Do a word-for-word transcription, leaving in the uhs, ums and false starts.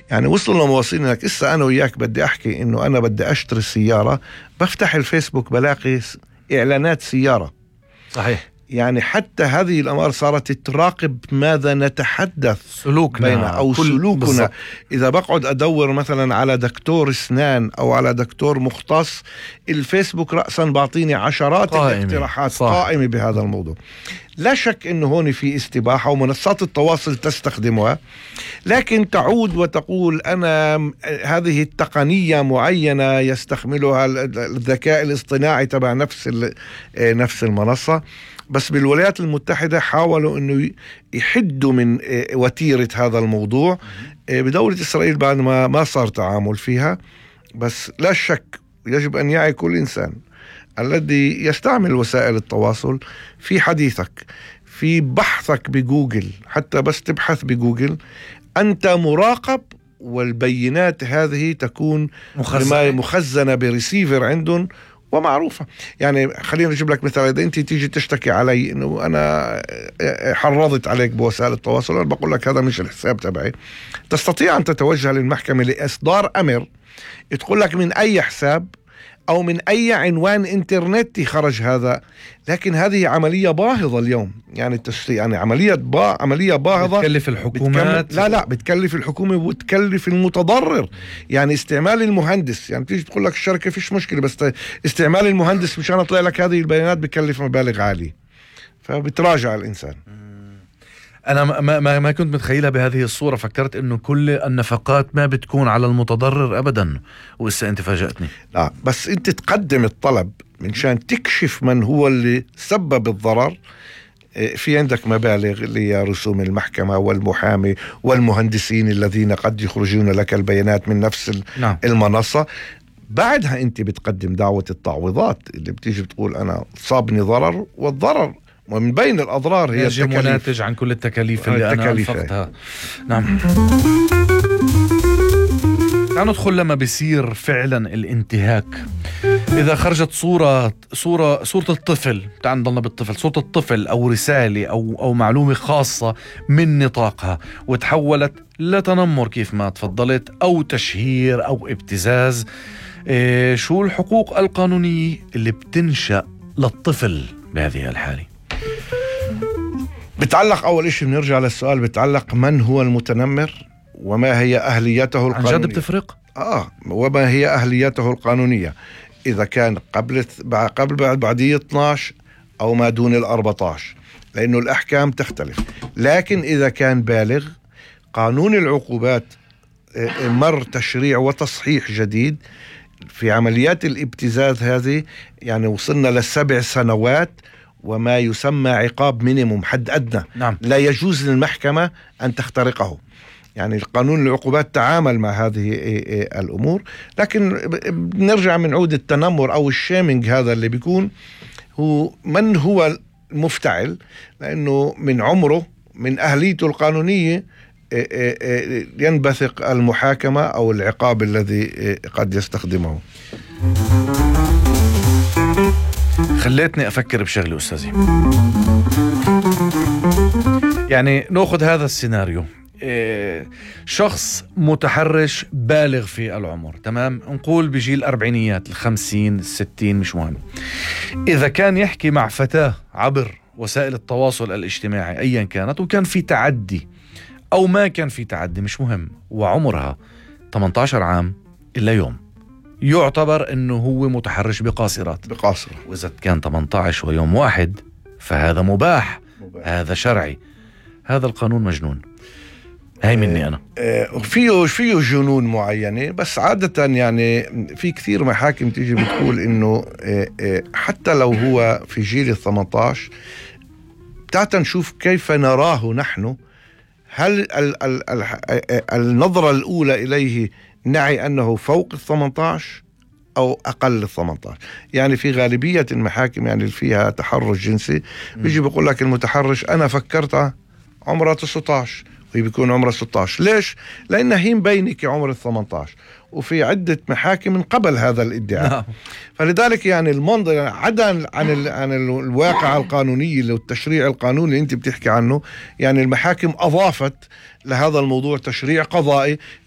يعني وصلوا لمواصلين انك اسا انا وياك بدي احكي انه انا بدي اشتري سيارة، بفتح الفيسبوك بلاقي اعلانات سيارة. صحيح. يعني حتى هذه الأمر صارت تراقب ماذا نتحدث سلوكنا بين أو سلوكنا بالزبط. إذا بقعد أدور مثلا على دكتور اسنان أو على دكتور مختص، الفيسبوك رأسا بعطيني عشرات الاقتراحات قائمة بهذا الموضوع. لا شك أنه هون في استباحة ومنصات التواصل تستخدمها، لكن تعود وتقول أنا هذه التقنية معينة يستخدمها الذكاء الاصطناعي تبع نفس نفس المنصة. بس بالولايات المتحدة حاولوا أنه يحدوا من وتيرة هذا الموضوع. بدولة إسرائيل بعد ما ما صار تعامل فيها، بس لا شك يجب أن يعي كل إنسان الذي يستعمل وسائل التواصل في حديثك، في بحثك بجوجل، حتى بس تبحث بجوجل أنت مراقب، والبيانات هذه تكون مخزنة, مخزنة بريسيفر عندهم ومعروفة. يعني خلينا نجيب لك مثال. إذا أنت تيجي تشتكي علي إنه أنا حرضت عليك بوسائل التواصل، أنا بقول لك هذا مش الحساب تبعي، تستطيع أن تتوجه للمحكمة لإصدار أمر تقول لك من أي حساب أو من أي عنوان إنترنتي خرج هذا. لكن هذه عملية باهظة اليوم، يعني التشريع يعني عملية با عملية باهظة بتكلف الحكومات. لا لا بتكلف الحكومة وتكلف المتضرر. يعني استعمال المهندس، يعني تيجي تقول لك الشركة فيش مشكلة، بس استعمال المهندس مشان أطلع لك هذه البيانات بكلف مبالغ عالية، فبتراجع الإنسان. أنا ما, ما, ما كنت متخيلها بهذه الصورة. فكرت إنه كل النفقات ما بتكون على المتضرر أبدا، وإسا أنت فاجأتني. لا بس أنت تقدم الطلب من شان تكشف من هو اللي سبب الضرر. في عندك مبالغ لرسوم المحكمة والمحامي والمهندسين الذين قد يخرجون لك البيانات من نفس نعم. المنصة. بعدها أنت بتقدم دعوة التعويضات اللي بتيجي بتقول أنا صابني ضرر، والضرر ومن بين الأضرار هي التكاليف، ناتج عن كل التكاليف اللي أنا أنفقتها. نعم. تعالوا ندخل لما بيصير فعلا الانتهاك. إذا خرجت صورة صورة صورة الطفل، تعال نضلنا بالطفل، صورة الطفل أو رسالة أو أو معلومة خاصة من نطاقها وتحولت لتنمر كيف ما تفضلت، أو تشهير أو ابتزاز، إيه شو الحقوق القانونية اللي بتنشأ للطفل بهذه الحالة؟ بتعلق أول إشي بنرجع للسؤال، بتعلق من هو المتنمر وما هي أهليته القانونية. عن جد بتفرق؟ آه وما هي أهليته القانونية، إذا كان قبل قبل بعد بعدية اثناشر أو ما دون الأربعة عشر، لأنه الأحكام تختلف. لكن إذا كان بالغ، قانون العقوبات مر تشريع وتصحيح جديد في عمليات الابتزاز هذه. يعني وصلنا للسبع سنوات وما يسمى عقاب مينيموم، حد أدنى. نعم. لا يجوز للمحكمة أن تخترقه. يعني القانون العقوبات تعامل مع هذه الأمور. لكن نرجع من عود التنمر أو الشيمينج، هذا اللي بيكون هو من هو المفتعل، لأنه من عمره من أهليته القانونية ينبثق المحاكمة أو العقاب الذي قد يستخدمه. خليتني أفكر بشغلة أستاذي. يعني نأخذ هذا السيناريو، شخص متحرش بالغ في العمر، تمام، نقول بجيل الأربعينيات، الخمسين، الستين، مش مهم. إذا كان يحكي مع فتاة عبر وسائل التواصل الاجتماعي أيا كانت، وكان في تعدي أو ما كان في تعدي مش مهم، وعمرها ثمانية عشر عام إلا يوم، يعتبر أنه هو متحرش بقاصرات بقاصرة. وإذا كان ثمانية عشر ويوم واحد فهذا مباح. مباح. هذا شرعي. هذا القانون مجنون. هاي مني أنا. فيه فيه جنون معينة، بس عادة يعني في كثير محاكم تيجي بتقول إنه حتى لو هو في جيل الثمانية عشر، تعال نشوف كيف نراه نحن. هل ال ال ال النظرة الأولى إليه نعي أنه فوق الثمانية عشر أو أقل الثمانية عشر؟ يعني في غالبية المحاكم يعني فيها تحرش جنسي بيجي بيقول لك المتحرش أنا فكرتها عمرها تسعة عشر وهي بيكون عمرها ستة عشر. ليش؟ لأنها هي مبينك عمر الثمانية عشر، وفي عدة محاكم من قبل هذا الادعاء. فلذلك يعني المنظر عدا عن ال عن الواقع القانوني اللي والتشريع القانوني اللي انت بتحكي عنه، يعني المحاكم أضافت لهذا الموضوع تشريع قضائي